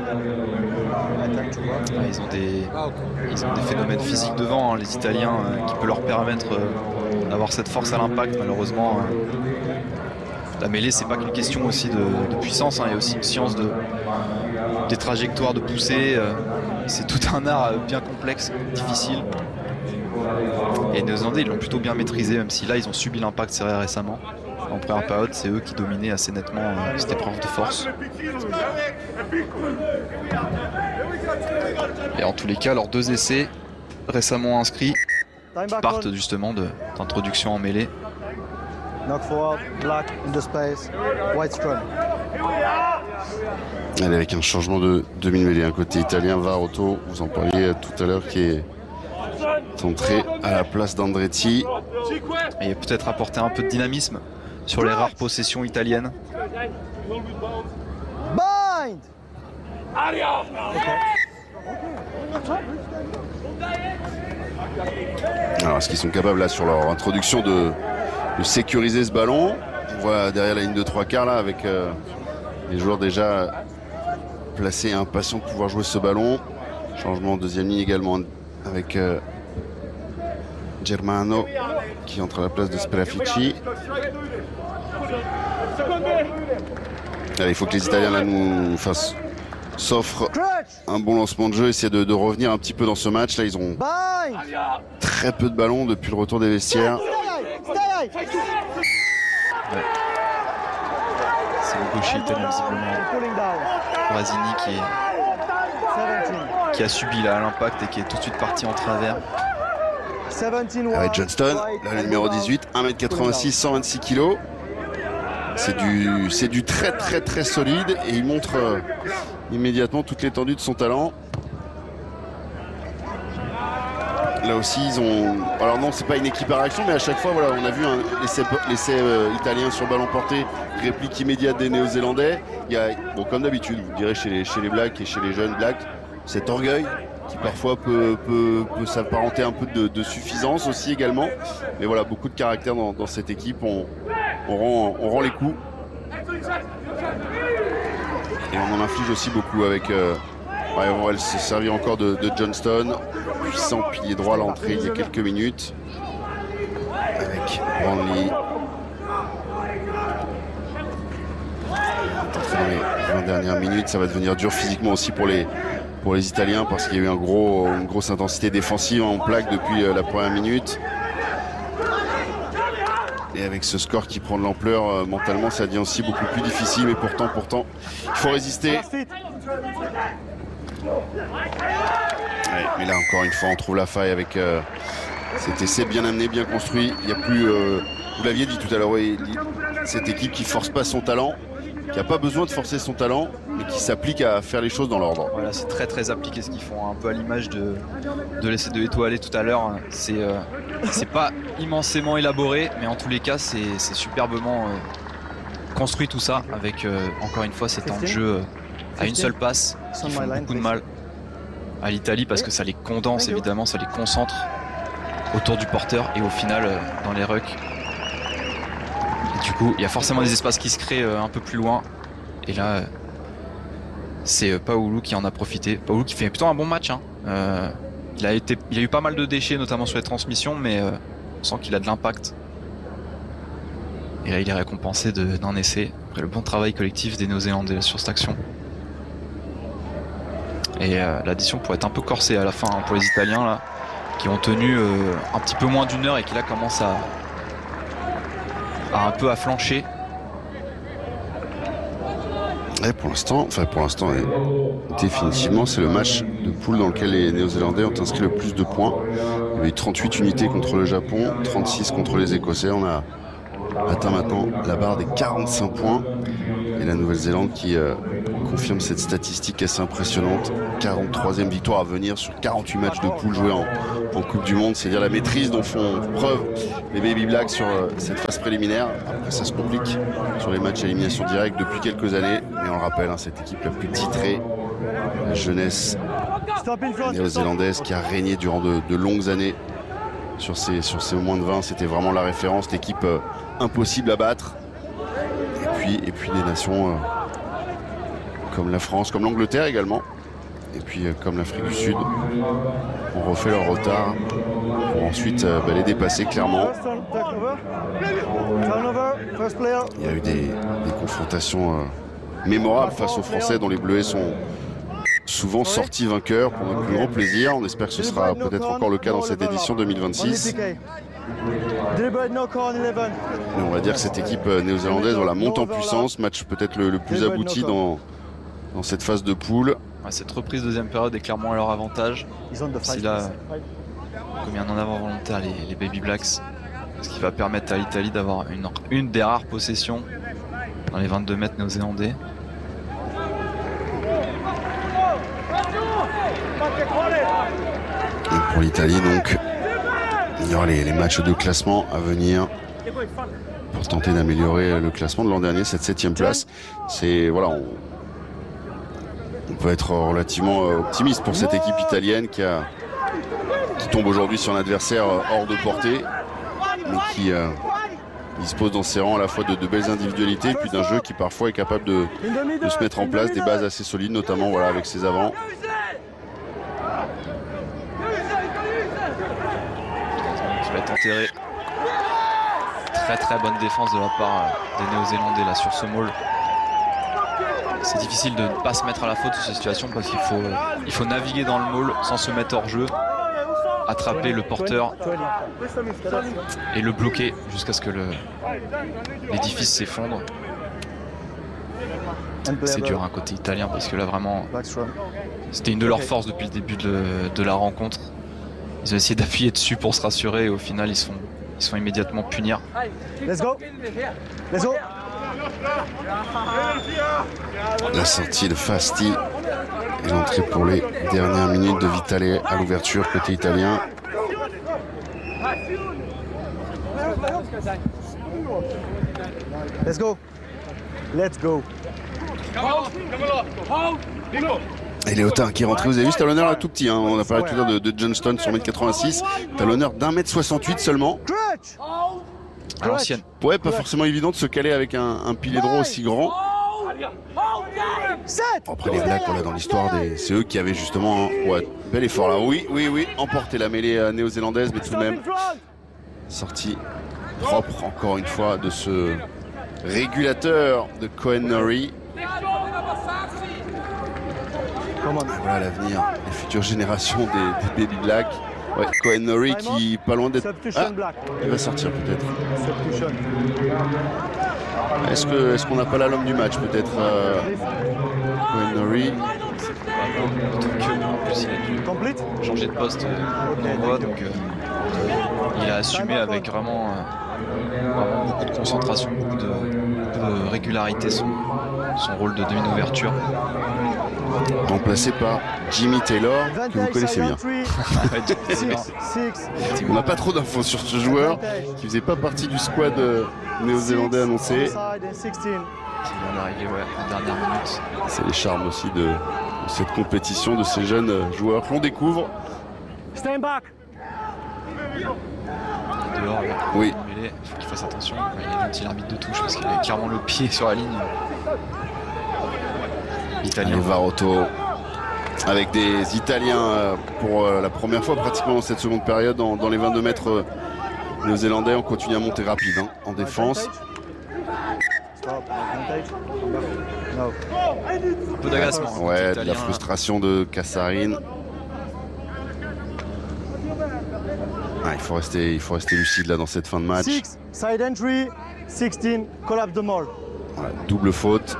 Ouais, ils, ont des, ils ont des phénomènes physiques devant, hein, les Italiens, euh, qui peut leur permettre euh, d'avoir cette force à l'impact. Malheureusement, euh, la mêlée, c'est pas qu'une question aussi de, de puissance, hein, il y a aussi une science de, des trajectoires de poussée. Euh, c'est tout un art euh, bien complexe, difficile. Et les Néo-Zélandais, ils l'ont plutôt bien maîtrisé, même si là, ils ont subi l'impact c'est vrai, récemment. En première période, c'est eux qui dominaient assez nettement euh, cette épreuve de force. Et en tous les cas, leurs deux essais récemment inscrits Time back partent on. justement de- d'introduction en mêlée. Knock forward, black in the space. White scrum. Elle est avec un changement de demi-mêlée. Un côté italien, Varotto, vous en parliez tout à l'heure, qui est entré à la place d'Andretti. Et peut-être apporter un peu de dynamisme sur les rares possessions italiennes. Bind. Alors, est-ce qu'ils sont capables, là, sur leur introduction, de, de sécuriser ce ballon? On voit derrière la ligne de trois quarts, là, avec euh, les joueurs déjà placés et impatients de pouvoir jouer ce ballon. Changement en deuxième ligne également avec euh, Germano qui entre à la place de Sperafici. Allez, il faut que les Italiens là nous fassent s'offrent un bon lancement de jeu, essayer de, de revenir un petit peu dans ce match. Là, ils ont très peu de ballons depuis le retour des vestiaires. Ouais. C'est le gaucher italien visiblement. Brasini qui, est, qui a subi là l'impact et qui est tout de suite parti en travers. Avec Johnston, là, le numéro dix-huit, un mètre quatre-vingt-six, cent vingt-six kilos. C'est du, c'est du très très très solide et il montre euh, immédiatement toute l'étendue de son talent. Là aussi ils ont... Alors non, c'est pas une équipe à réaction, mais à chaque fois voilà, on a vu un essai, l'essai euh, italien sur ballon porté, réplique immédiate des Néo-Zélandais. Il y a, bon, comme d'habitude, vous direz chez les, chez les Blacks et chez les jeunes Blacks, cet orgueil qui parfois peut, peut, peut s'apparenter un peu de, de suffisance aussi également. Mais voilà, beaucoup de caractère dans, dans cette équipe. On, on, rend, on rend les coups. Et on en inflige aussi beaucoup avec... Euh, ouais, on va se servir encore de, de Johnston. Puissant pilier droit à l'entrée il y a quelques minutes. Avec Brownlee. Dans les vingt dernières minutes, ça va devenir dur physiquement aussi pour les... pour les Italiens parce qu'il y a eu un gros, une grosse intensité défensive en plaque depuis la première minute. Et avec ce score qui prend de l'ampleur, euh, mentalement ça devient aussi beaucoup plus difficile, mais pourtant, pourtant, il faut résister. Ouais, mais là encore une fois on trouve la faille avec euh, cet essai bien amené, bien construit. Il n'y a plus, euh, vous l'aviez dit tout à l'heure, ouais, cette équipe qui force pas son talent, qui n'a pas besoin de forcer son talent, mais qui s'applique à faire les choses dans l'ordre. Voilà, c'est très très appliqué ce qu'ils font, un peu à l'image de, de l'essai de étoilé tout à l'heure. C'est euh, c'est pas immensément élaboré, mais en tous les cas, c'est superbement euh, construit tout ça, avec euh, encore une fois ces temps de jeu euh, à une seule passe qui font beaucoup de mal à l'Italie parce que ça les condense évidemment, ça les concentre autour du porteur et au final euh, dans les rucks. Et du coup, il y a forcément des espaces qui se créent euh, un peu plus loin. Et là, euh, c'est euh, Paoulou qui en a profité. Paoulou qui fait plutôt un bon match. Hein. Euh, il, a été, il a eu pas mal de déchets, notamment sur les transmissions, mais euh, on sent qu'il a de l'impact. Et là, il est récompensé d'un essai, après le bon travail collectif des Néo-Zélandais sur cette action. Et euh, l'addition pourrait être un peu corsée à la fin hein, pour les Italiens, là, qui ont tenu euh, un petit peu moins d'une heure et qui là commencent à, à un peu à flancher. Et pour l'instant, enfin pour l'instant, définitivement, c'est le match de poule dans lequel les Néo-Zélandais ont inscrit le plus de points. Il y a eu trente-huit unités contre le Japon, trente-six contre les Écossais. On a atteint maintenant la barre des quarante-cinq points. Et la Nouvelle-Zélande qui euh, confirme cette statistique assez impressionnante. quarante-troisième victoire à venir sur quarante-huit matchs de poule joués en, en Coupe du Monde. C'est dire la maîtrise dont font preuve les Baby Blacks sur euh, cette phase préliminaire. Après ça se complique sur les matchs à élimination directe depuis quelques années. Mais on le rappelle, hein, cette équipe la plus titrée, la jeunesse néo-zélandaise qui a régné durant de, de longues années sur ces, sur ces moins de vingt. C'était vraiment la référence, l'équipe euh, impossible à battre. Et puis, et puis des nations euh, comme la France, comme l'Angleterre également, et puis euh, comme l'Afrique du Sud, ont refait leur retard pour ensuite euh, bah, les dépasser clairement. Il y a eu des, des confrontations euh, mémorables face aux Français dont les Bleuets sont souvent sortis vainqueurs pour notre plus grand plaisir. On espère que ce sera peut-être encore le cas dans cette édition deux mille vingt-six. Mais on va dire que cette équipe néo-zélandaise voilà, monte en puissance, match peut-être le, le plus abouti dans, dans cette phase de poule. Ouais, cette reprise deuxième période est clairement à leur avantage. Si là, combien en avant volontaire les, les Baby Blacks, ce qui va permettre à l'Italie d'avoir une, une des rares possessions dans les vingt-deux mètres néo-zélandais. Et pour l'Italie donc, il y aura les, les matchs de classement à venir pour tenter d'améliorer le classement de l'an dernier, cette septième place. C'est voilà, on, on peut être relativement optimiste pour cette équipe italienne qui, a, qui tombe aujourd'hui sur un adversaire hors de portée, mais qui euh, dispose dans ses rangs à la fois de, de belles individualités et puis d'un jeu qui parfois est capable de, de se mettre en place, des bases assez solides, notamment voilà, avec ses avants. Qui va être enterré. Très très bonne défense de la part des Néo-Zélandais là sur ce maul. C'est difficile de ne pas se mettre à la faute sur cette situation parce qu'il faut, il faut naviguer dans le maul sans se mettre hors jeu, attraper le porteur et le bloquer jusqu'à ce que l'édifice s'effondre. C'est dur un côté italien parce que là vraiment c'était une de leurs forces depuis le début de, de la rencontre. Ils ont essayé d'appuyer dessus pour se rassurer et au final ils sont, ils sont immédiatement punir. Let's go. Let's go. La sortie de Fasti et l'entrée pour les dernières minutes de Vitale à l'ouverture côté italien. Let's go. Let's go. Et Léotard qui est rentré, vous avez vu, c'est un talonneur là tout petit, hein. On a parlé tout à l'heure de, de Johnston sur un mètre quatre-vingt-six, talonneur d'un mètre soixante-huit seulement. À l'ancienne. Ouais, pas forcément évident de se caler avec un, un pilier droit aussi grand. Après les Blacks, voilà, dans l'histoire, c'est eux qui avaient justement un ouais, bel effort là. Oui, oui, oui, emporté la mêlée néo-zélandaise, mais tout de même sortie propre encore une fois de ce régulateur de Cohen-Norrie. Voilà l'avenir, les futures générations des, des Baby Blacks. Ouais, Cohen-Norrie qui pas loin d'être. Ah, il va sortir peut-être. Est-ce que est-ce qu'on n'a pas là l'homme du match peut-être euh, Cohen-Norrie. En plus il a dû changer de poste d'envoi, donc euh, il a assumé avec vraiment, euh, vraiment beaucoup de concentration, beaucoup de de régularité son, son rôle de demi-ouverture. Remplacé par Jimmy Taylor, que vous connaissez bien. On n'a pas trop d'infos sur ce joueur qui faisait pas partie du squad néo-zélandais annoncé. Qui vient d'arriver ouais, en dernière minute. C'est les charmes aussi de, de cette compétition, de ces jeunes joueurs qu'on découvre. Stand back. Dehors, là. Oui. Il faut qu'il fasse attention. Il y a un petit arbitre de touche parce qu'il a clairement le pied sur la ligne. Italien. Varotto avec des Italiens pour la première fois pratiquement dans cette seconde période dans, dans les vingt-deux mètres néo-zélandais. On continue à monter rapide hein, en défense. Un peu d'agacement. Ouais, de la frustration de Kassarin. Ah, il faut rester, il faut rester lucide là dans cette fin de match. Six, side entry, seize, collapse the maul. Ouais, double faute.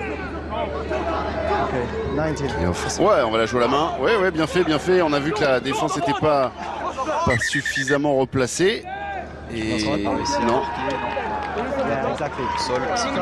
Okay, dix-neuf. Ouais, on va la jouer à la main. Ouais, ouais, bien fait, bien fait. On a vu que la défense n'était pas, pas suffisamment replacée. Et non. Yeah, exactly. Sol,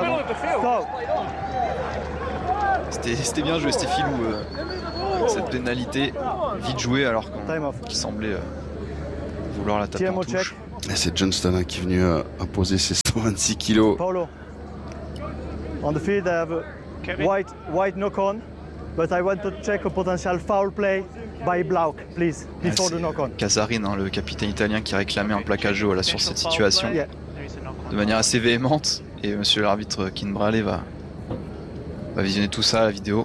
c'était bien joué, c'était filou. Euh, cette pénalité, vite jouée alors qu'il semblait euh, vouloir la taper en touche. Et c'est Johnston hein, qui est venu euh, imposer ses cent vingt-six kilos. Paulo. On the field, I have a white, white knock-on, but I want to check a potential foul play by Blauk, please, before the knock-on. Kassarin, hein, le capitaine italien, qui réclamait un plaquage là, sur cette situation yeah. de manière assez véhémente. Et monsieur l'arbitre Kinbrale va, va visionner tout ça à la vidéo.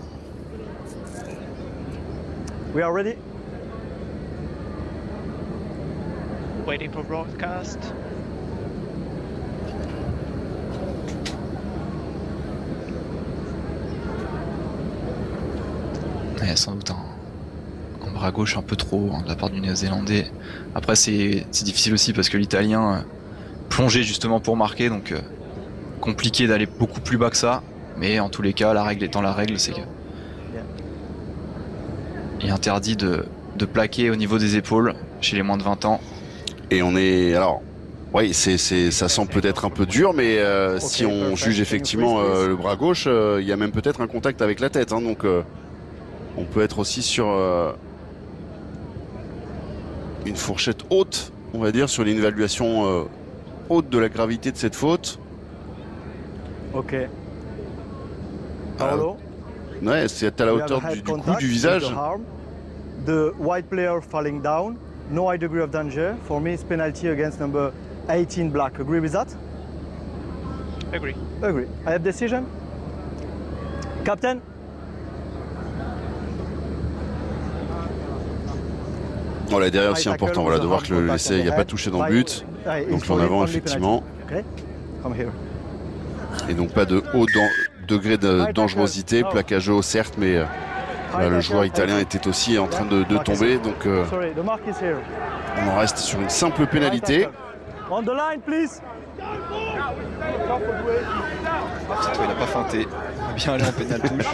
We are ready. Waiting for broadcast. Il y a sans doute un, un bras gauche un peu trop hein, de la part du Néo-Zélandais. Après c'est difficile aussi parce que l'Italien euh, plongeait justement pour marquer, donc euh, compliqué d'aller beaucoup plus bas que ça. Mais en tous les cas, la règle étant la règle, c'est que il est interdit de, de plaquer au niveau des épaules chez les moins de vingt ans. Et on est alors. Oui, c'est, c'est, ça semble peut-être un peu dur, mais euh, okay, si on perfect. juge effectivement euh, le bras gauche, il euh, y a même peut-être un contact avec la tête. Hein, donc euh, on peut être aussi sur euh, une fourchette haute, on va dire, sur l'évaluation euh, haute de la gravité de cette faute. Ok. Paolo. Euh, ouais, c'est à la hauteur du, du cou, du visage. The white player falling down, no high degree of danger. For me, it's penalty against number eighteen black. Agree with that? Agree. Agree. I have decision. Captain? Oh là derrière aussi important, voilà, de voir que l'essai n'a pas touché dans le but. Donc en avant effectivement. Et donc pas de haut degré de dangerosité, plaquage haut certes, mais voilà, le joueur italien était aussi en train de, de tomber. Donc euh, on en reste sur une simple pénalité. On the line, please. Il n'a pas feinté, il va bien aller en pénal touche.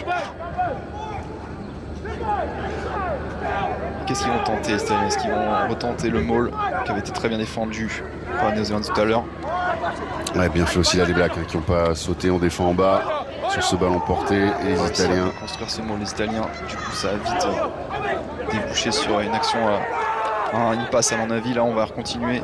Qu'est-ce qu'ils vont tenter, est-ce qu'ils vont retenter le maul qui avait été très bien défendu par les Néo-Zélandais tout à l'heure. Ouais, bien fait aussi là les Blacks hein, qui n'ont pas sauté, on défend en bas sur ce ballon porté et les ouais, Italiens. Construire ce maul, les Italiens, du coup ça a vite euh, débouché sur une action, euh, une passe à mon avis. Là on va continuer.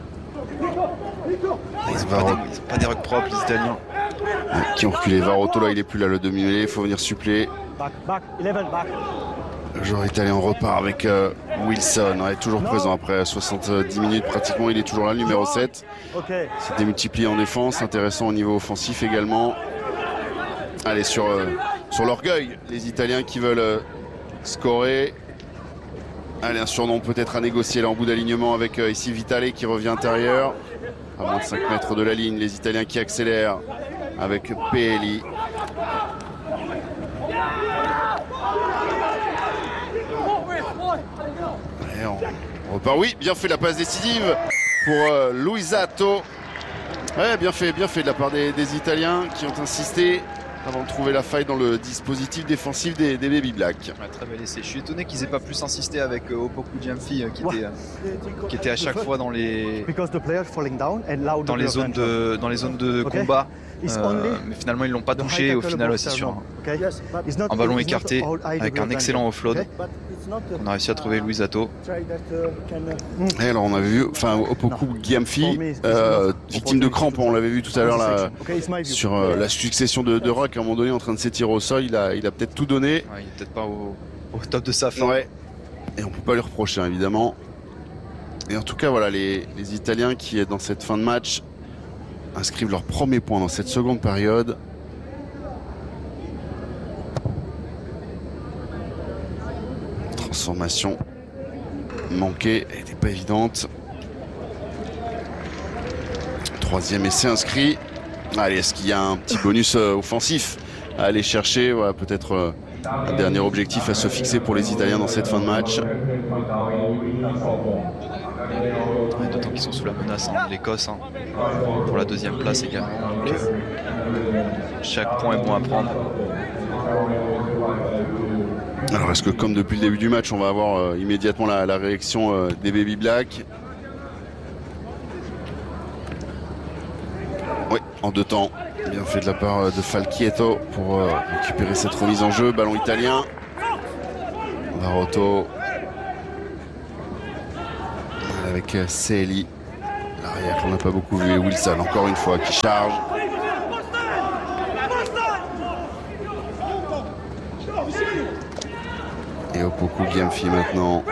Ils n'ont pas, pas des rucks propres les Italiens. Ouais, qui ont reculé. Varotto là il est plus là le demi-mêlée, il faut venir suppléer. Back, back, eleven, back. Le joueur italien repart avec euh, Wilson, ouais, toujours présent après soixante-dix minutes pratiquement, il est toujours là, le numéro sept. Okay. C'est démultiplié en défense, intéressant au niveau offensif également. Allez, sur, euh, sur l'orgueil, les Italiens qui veulent euh, scorer. Allez, un surnom peut-être à négocier là en bout d'alignement avec euh, ici Vitale qui revient intérieur. À moins de cinq mètres de la ligne, les Italiens qui accélèrent avec Pelli. Et on repart. Oui, bien fait la passe décisive pour euh, Luisato. Ouais, bien fait, bien fait de la part des, des Italiens qui ont insisté. avant de trouver la faille dans le dispositif défensif des, des Baby Black. Ouais, très bel essai. Je suis étonné qu'ils aient pas plus insisté avec euh, Opoku Gyamfi euh, qui, était, euh, qui était à chaque fois dans les dans les zones de dans les zones de combat. Euh, mais finalement ils l'ont pas touché. Au final, ouais, c'est sûr. Un ballon écarté avec un excellent offload. On a réussi à trouver Luisato. Et alors on avait vu, enfin Opoku Gyamfi, euh, victime de crampes, on l'avait vu tout à l'heure là, sur euh, la succession de, de rock, à un moment donné en train de s'étirer au sol, il a, il a peut-être tout donné. Ouais, il est peut-être pas au, au top de sa forme. Ouais. Et on peut pas lui reprocher hein, évidemment. Et en tout cas voilà, les, les Italiens qui dans cette fin de match inscrivent leur premier point dans cette seconde période. Transformation manquée, elle n'était pas évidente. Troisième essai inscrit. Allez, est-ce qu'il y a un petit bonus euh, offensif à aller chercher? Voilà, peut-être euh, un dernier objectif à se fixer pour les Italiens dans cette fin de match. Ouais, d'autant qu'ils sont sous la menace hein, de l'Écosse hein, pour la deuxième place également. Donc, euh, chaque point est bon à prendre. Alors est-ce que comme depuis le début du match on va avoir euh, immédiatement la, la réaction euh, des Baby Black? Oui, en deux temps. Bien fait de la part de Falchietto pour euh, récupérer cette remise en jeu. Ballon italien. Varotto. Avec euh, Celi. L'arrière qu'on n'a pas beaucoup vu. Et Wilson encore une fois qui charge. Et Opoku Gyamfi maintenant.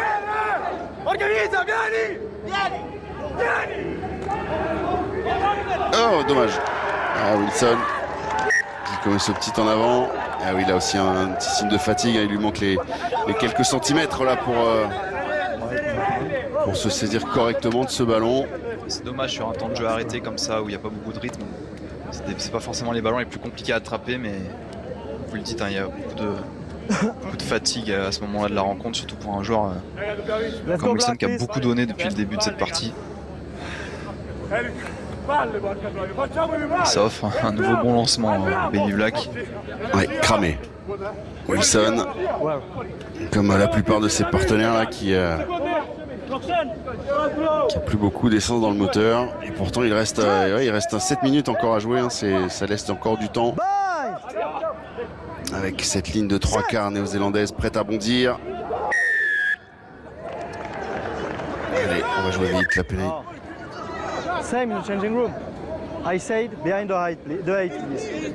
Oh, dommage. Ah, Wilson qui commet ce petit en avant. Ah oui, il a aussi un, un petit signe de fatigue. Il lui manque les, les quelques centimètres là pour, euh, pour se saisir correctement de ce ballon. C'est dommage sur un temps de jeu arrêté comme ça où il n'y a pas beaucoup de rythme. C'est pas forcément les ballons les plus compliqués à attraper, mais vous le dites, hein, il y a beaucoup de, beaucoup de fatigue à ce moment-là de la rencontre, surtout pour un joueur euh, comme Wilson qui a beaucoup donné depuis le début de cette partie. Ça offre un nouveau bon lancement euh, Baby Black. Ouais, cramé. Wilson, comme la plupart de ses partenaires là, qui, euh, qui a plus beaucoup d'essence dans le moteur. Et pourtant il reste, euh, ouais, il reste sept minutes encore à jouer. Hein, ça laisse encore du temps. Avec cette ligne de trois quarts néo-zélandaise prête à bondir. Allez, on va jouer vite la pénalité. Same in the changing room. I said behind the height, please. The height, please.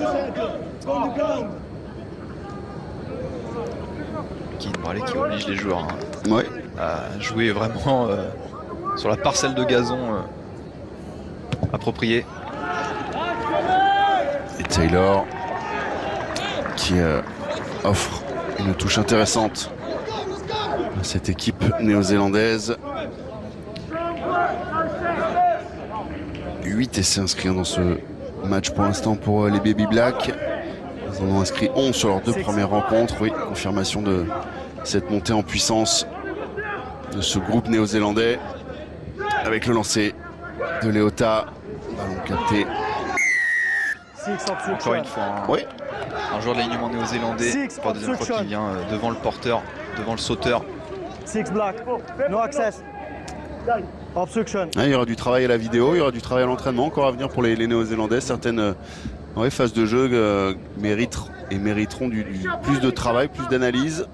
Qui, allez, qui oblige les joueurs hein, ouais. à jouer vraiment euh, sur la parcelle de gazon euh, appropriée. Et Taylor qui euh, offre une touche intéressante à cette équipe néo-zélandaise. huit essais inscrits dans ce match pour l'instant pour les Baby Black. Ils en ont inscrit onze sur leurs deux premières rencontres. Oui, confirmation de cette montée en puissance de ce groupe néo-zélandais. Avec le lancer de Leota. Ballon capté. Encore une fois, un, oui. un joueur de l'alignement néo-zélandais pour la deuxième fois qui vient devant le porteur, devant le sauteur. Six black, no access. Obstruction. Ah, il y aura du travail à la vidéo, il y aura du travail à l'entraînement encore à venir pour les, les néo-zélandais. Certaines euh, ouais, phases de jeu euh, méritent et mériteront du, du, plus de travail, plus d'analyse.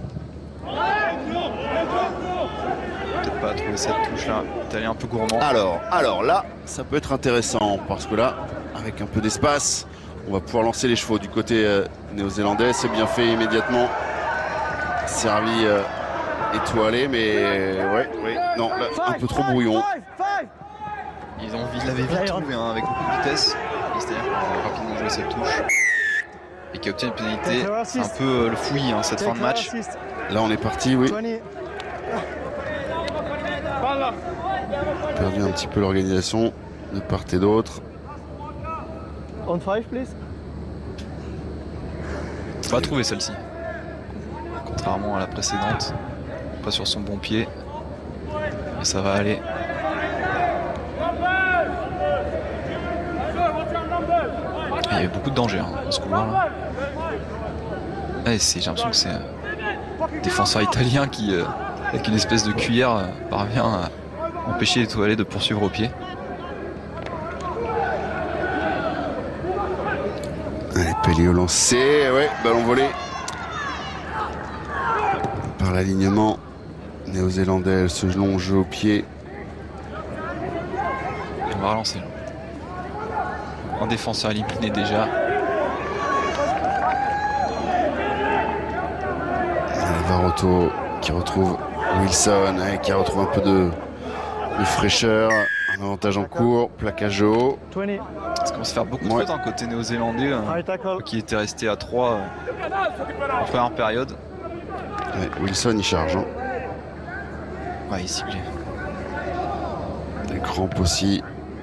Peut-être pas trouver cette touche là, t'es allé un peu gourmand. Alors, alors là, ça peut être intéressant parce que là, avec un peu d'espace, on va pouvoir lancer les chevaux du côté euh, néo-zélandais. C'est bien fait immédiatement. Servi euh, étoilé, mais euh, ouais, ouais, non, là, un peu trop brouillon. Ils ont envie de l'avait vite trouvé hein, avec beaucoup de vitesse. C'est-à-dire qu'on va rapidement jouer cette touche. Et qui obtient une pénalité. C'est un peu euh, le fouillis hein, cette fin de match. Là on est parti, oui. Perdu un petit peu l'organisation de part et d'autre. On five, please. Pas trouvé celle-ci. Contrairement à la précédente. Pas sur son bon pied. Mais ça va aller. Et il y avait beaucoup de danger hein, dans ce couloir-là. Ouais, j'ai l'impression que c'est un défenseur italien qui, euh, avec une espèce de cuillère, euh, parvient à empêcher les Toilettes de poursuivre au pied. Allez, Pelé au lancer, ouais, ballon volé par l'alignement néo-zélandais. Elle se longe au pied. Et on va relancer. Un défenseur éliminé déjà. Varotto qui retrouve Wilson, hein, qui retrouve un peu de, de fraîcheur. Un avantage en cours, plaquage haut. Ça commence à faire beaucoup de fautes d'un côté néo-zélandais hein, qui était resté à trois euh, en première période. Ouais, Wilson il charge. Hein. Ouais, il ciblé. Des crampes aussi.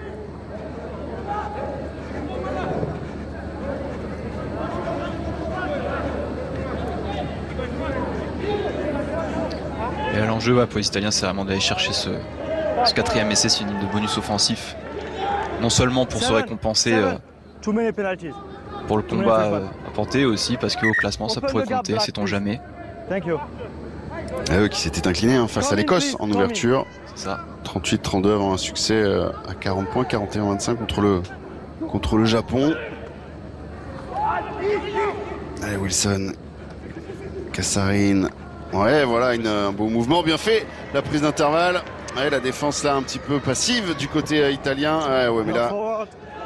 Et l'enjeu ouais, pour les Italiens, c'est vraiment d'aller chercher ce, ce quatrième essai synonyme de bonus offensif. Non seulement pour se récompenser euh, pour le combat euh, apporté, aussi parce qu'au classement ça pourrait compter, sait-on jamais. Ah, eux qui s'étaient inclinés hein, face à l'Écosse en ouverture. C'est ça. trente-huit trente-deux avant un succès euh, à quarante points, quarante et un vingt-cinq contre le, contre le Japon. Allez, Wilson. Kassarine. Ouais, voilà, une, un beau mouvement, bien fait. La prise d'intervalle. Ouais, la défense là un petit peu passive du côté euh, italien. Ouais, ouais, mais là,